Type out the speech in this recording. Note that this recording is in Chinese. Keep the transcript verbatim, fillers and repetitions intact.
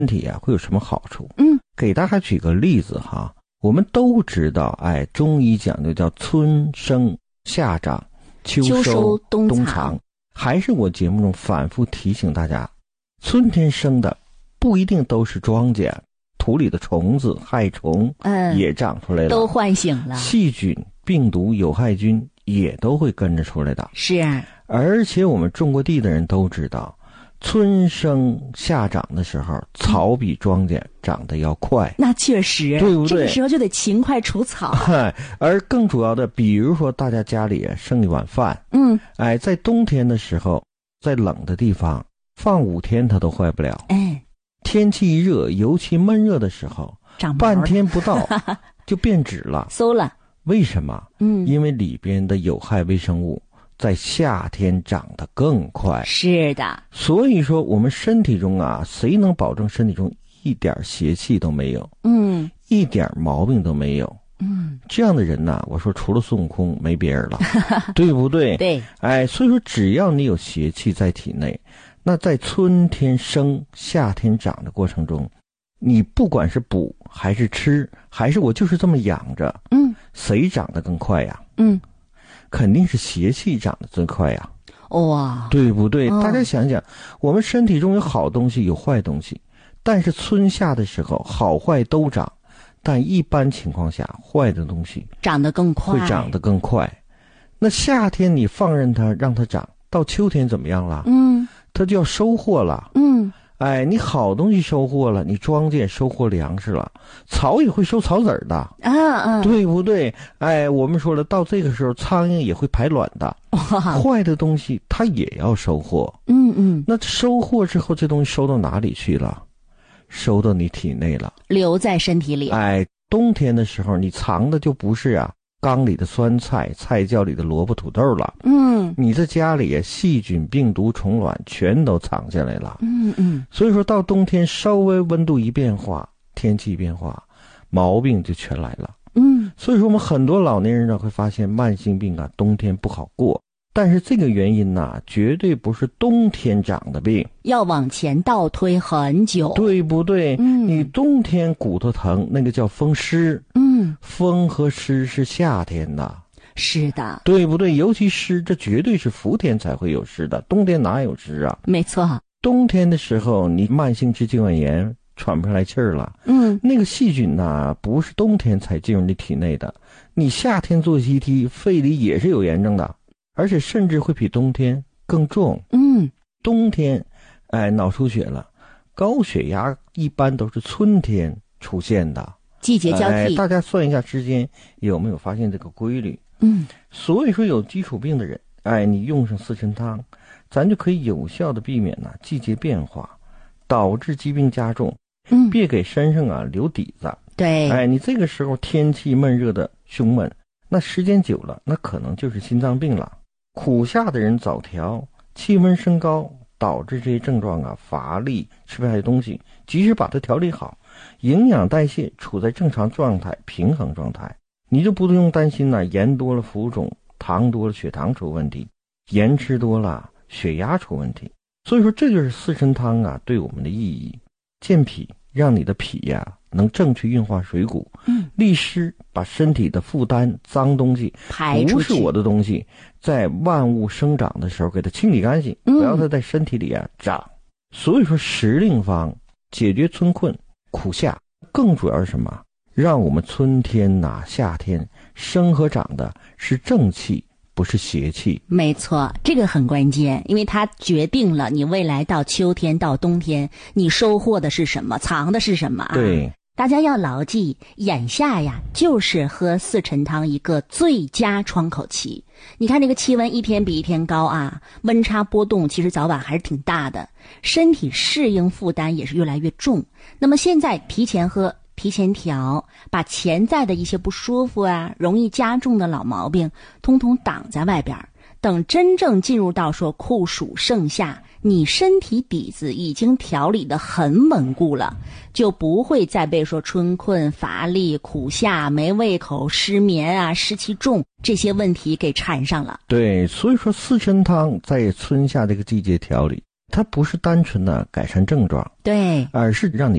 身体啊会有什么好处？ 嗯， 给大家举个例子哈，我们都知道，哎，中医讲究叫春生夏长秋收秋收冬藏， 冬藏，还是我节目中反复提醒大家，春天生的不一定都是庄稼，土里的虫子害虫嗯， 也长出来了， 都唤醒了， 细菌病毒有害菌也都会跟着出来的。 是， 而且我们种过地的人都知道，春生夏长的时候，草比庄稼长得要快， 那确实， 对不对？ 这个时候就得勤快除草。 而更主要的，比如说大家家里剩一碗饭， 嗯， 哎，在冬天的时候，在冷的地方放五天它都坏不了。 哎， 天气一热，尤其闷热的时候， 长毛半天不到就变质了， 馊了。 为什么？ 嗯， 因为里边的有害微生物在夏天长得更快。 是的， 所以说我们身体中啊，谁能保证身体中一点邪气都没有， 嗯， 一点毛病都没有？ 嗯， 这样的人呐、啊，我说除了孙悟空没别人了，对不对？ 对， 哎，所以说只要你有邪气在体内，那在春天生夏天长的过程中，你不管是补还是吃，还是我就是这么养着， 嗯， 谁长得更快呀？ 嗯， 肯定是邪气长得最快呀， 哇， 对不对？ 哦、 大家想想，我们身体中有好东西有坏东西，但是春夏的时候好坏都长，但一般情况下坏的东西长得更快， 会长得更快。那夏天你放任它让它长，到秋天怎么样了？ 嗯， 它就要收获了。 嗯， 哎，你好东西收获了，你庄稼收获粮食了，草也会收草籽儿的， 啊啊， 对不对？哎，我们说了，到这个时候苍蝇也会排卵的，坏的东西它也要收获。 嗯嗯， 那收获之后，这东西收到哪里去了？收到你体内了， 留在身体里。 哎，冬天的时候你藏的就不是啊缸里的酸菜、菜窖里的萝卜、土豆了。 嗯， 你在家里细菌、病毒、虫卵全都藏下来了。 嗯嗯， 所以说到冬天稍微温度一变化，天气一变化，毛病就全来了。 嗯， 所以说我们很多老年人呢会发现慢性病啊，冬天不好过。但是这个原因呢、啊，绝对不是冬天长的病， 要往前倒推很久， 对不对？ 嗯， 你冬天骨头疼，那个叫风湿， 嗯， 风和湿是夏天的， 是的， 对不对？尤其湿，这绝对是伏天才会有湿的，冬天哪有湿啊？ 没错。 冬天的时候，你慢性支气管炎喘不上来气儿了， 嗯， 那个细菌呐，不是冬天才进入你体内的，你夏天做 C T， 肺里也是有炎症的。而且甚至会比冬天更重。 嗯， 冬天，哎，脑出血了，高血压一般都是春天出现的， 季节交替。 哎，大家算一下之间有没有发现这个规律？ 嗯， 所以说有基础病的人，哎，你用上四神汤，咱就可以有效的避免呢季节变化导致疾病加重。 嗯， 别给身上啊留底子。 对， 哎，你这个时候天气闷热的胸闷，那时间久了，那可能就是心脏病了。苦夏的人早调，气温升高，导致这些症状啊，乏力，吃不下去东西。即使把它调理好，营养代谢处在正常状态、平衡状态，你就不用担心呢，盐多了浮肿，糖多了血糖出问题，盐吃多了血压出问题。所以说，这就是四神汤啊对我们的意义。健脾，让你的脾呀、啊、能正确运化水谷， 嗯，利湿，把身体的负担、脏东西排出去， 不是我的东西，在万物生长的时候给它清理干净， 嗯、 不要它在身体里啊长。所以说，时令方解决春困苦夏，更主要是什么？让我们春天呐、啊、夏天生和长的是正气，不是邪气。 没错，这个很关键，因为它决定了你未来到秋天到冬天你收获的是什么，藏的是什么啊。 对， 大家要牢记，眼下呀就是喝四陈汤一个最佳窗口期。你看这个气温一天比一天高啊，温差波动其实早晚还是挺大的，身体适应负担也是越来越重。那么现在提前喝，提前调，把潜在的一些不舒服啊，容易加重的老毛病通通挡在外边，等真正进入到说酷暑盛夏，你身体底子已经调理得很稳固了，就不会再被说春困、乏力、苦夏、没胃口、失眠啊、湿气重这些问题给缠上了。 对，所以说四神汤在春夏这个季节调理它不是单纯的改善症状， 对， 而是让你